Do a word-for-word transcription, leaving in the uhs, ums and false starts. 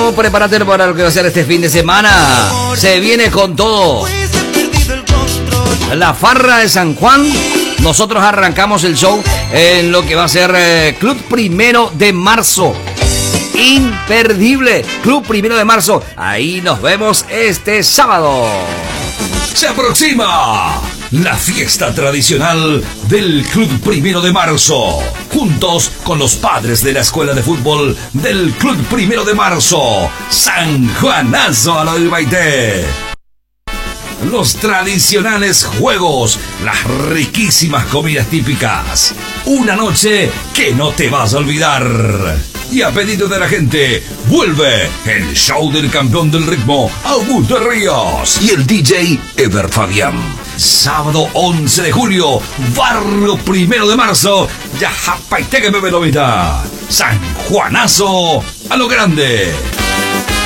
Santiago, prepárate para lo que va a ser este fin de semana. Se viene con todo. La farra de San Juan. Nosotros arrancamos el show en lo que va a ser eh, Club Primero de Marzo. Imperdible. Club Primero de Marzo. Ahí nos vemos este sábado. Se aproxima la fiesta tradicional del Club Primero de Marzo. Juntos con los padres de la escuela de fútbol del Club Primero de Marzo. San Juanazo a lo del Baité. Los tradicionales juegos, las riquísimas comidas típicas. Una noche que no te vas a olvidar. Y a pedido de la gente, vuelve el show del campeón del ritmo, Augusto Ríos, y el D J Ever Fabián. Sábado once de julio, barrio Primero de Marzo, Yajapaiteque Pepe Novita. San Juanazo a lo grande.